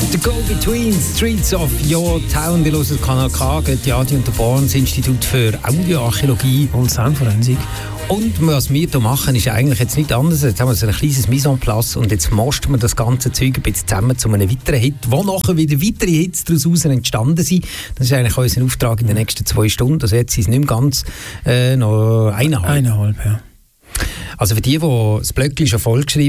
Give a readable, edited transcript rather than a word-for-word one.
The Go-Between Streets of Your Town. Die hören Kanal K, die Adi und der Borns Institut für Audioarchäologie und Soundforensik. Und was wir hier machen, ist eigentlich jetzt nicht anders. Jetzt haben wir so ein kleines Mise en place und jetzt mastern wir das ganze Zeug ein bisschen zusammen zu einem weiteren Hit, wo nachher wieder weitere Hits daraus entstanden sind. Das ist eigentlich unser Auftrag in den nächsten 2 Stunden. Also jetzt sind es nicht mehr ganz, noch 1,5. 1,5, ja. Also für die das Blöckchen schon vollgeschrieben